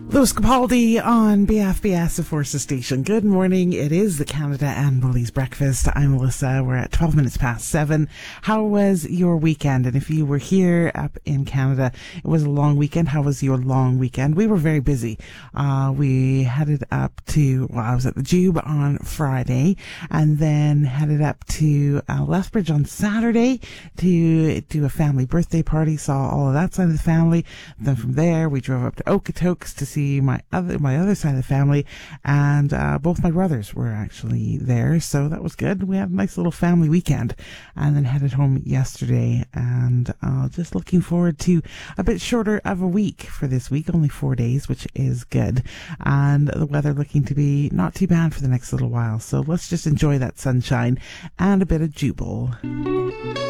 Louis Capaldi on BFBS of Forces Station. Good morning. It is the Canada and Woolies breakfast. I'm Melissa. We're at 12 minutes past 7. How was your weekend? And if you were here up in Canada, it was a long weekend. How was your long weekend? We were very busy. We headed up to, I was at the Jube on Friday and then headed up to Lethbridge on Saturday to do a family birthday party. Saw all of that side of the family. Then from there, we drove up to Okotoks to see my other side of the family, and both my brothers were actually there, so that was good. We had a nice little family weekend, and then headed home yesterday, and just looking forward to a bit shorter of a week for this week, only 4 days, which is good, and the weather looking to be not too bad for the next little while, so let's just enjoy that sunshine and a bit of jubile.